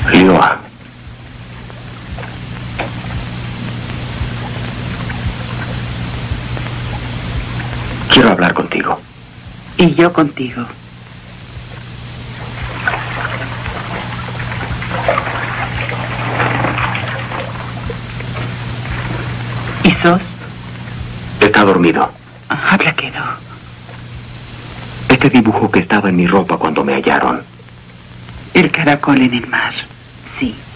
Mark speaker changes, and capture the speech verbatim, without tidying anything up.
Speaker 1: Lioa. Quiero hablar contigo.
Speaker 2: Y yo contigo. ¿Y sos?
Speaker 1: Está dormido.
Speaker 2: Habla que no.
Speaker 1: Este dibujo que estaba en mi ropa cuando me hallaron.
Speaker 2: El caracol en el mar. Sí.